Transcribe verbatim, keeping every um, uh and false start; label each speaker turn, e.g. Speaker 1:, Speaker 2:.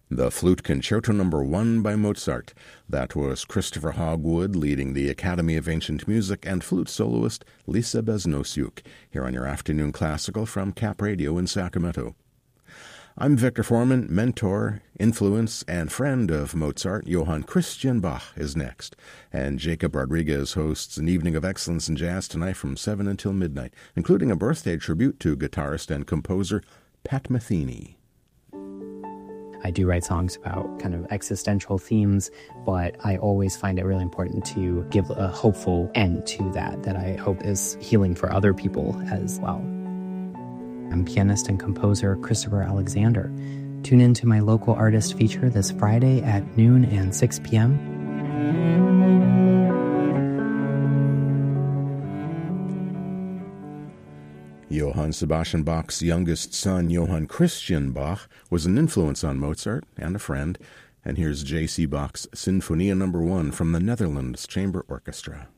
Speaker 1: The Flute Concerto Number One by Mozart. That was Christopher Hogwood leading the Academy of Ancient Music and flute soloist Lisa Beznosiuk here on your Afternoon Classical from Cap Radio in Sacramento. I'm Victor Foreman, mentor, influence, and friend of Mozart. Johann Christian Bach is next. And Jacob Rodriguez hosts an evening of excellence in jazz tonight from seven until midnight, including a birthday tribute to guitarist and composer Pat Metheny.
Speaker 2: I do write songs about kind of existential themes, but I always find it really important to give a hopeful end to that, that I hope is healing for other people as well. I'm pianist and composer Christopher Alexander. Tune in to my local artist feature this Friday at noon and six p.m.
Speaker 1: Johann Sebastian Bach's youngest son, Johann Christian Bach, was an influence on Mozart and a friend. And here's J C. Bach's Sinfonia Number One from the Netherlands Chamber Orchestra.